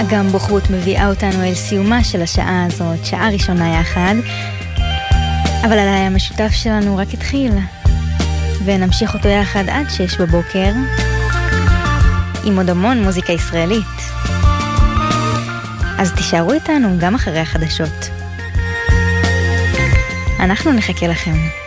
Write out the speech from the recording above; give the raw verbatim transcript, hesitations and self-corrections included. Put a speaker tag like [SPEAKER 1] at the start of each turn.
[SPEAKER 1] אגם בוחרות מביאה אותנו אל סיומה של השעה הזאת, שעה ראשונה יחד, אבל על היום המשותף שלנו רק התחיל, ונמשיך אותו יחד עד שש בבוקר, עם עוד המון מוזיקה ישראלית. אז תישארו איתנו גם אחרי החדשות. אנחנו נחכה לכם.